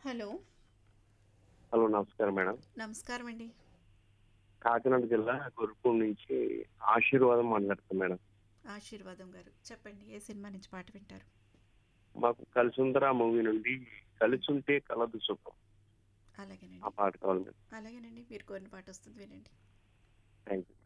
Hello. Hello. నమస్కారం madam. నమస్కారం అండి. కాకినాడ జిల్లా గురుపూర్ నుంచి ఆశీర్వాదం మాట్లాడుతాను మేడం. ఆశీర్వాదం గారు చెప్పండి, ఏ సినిమా నుంచి పాట వింటారు? మాకు 'కలిసుందరా' మూవీ నుండి 'కలిసుంటే కలదు సుఖం' ఆ అలాగేనండి. పాట కావాలి మేడం. అలాగేనండి, మీరు కోరిన పాట వస్తుంది, వినండి. Thank you.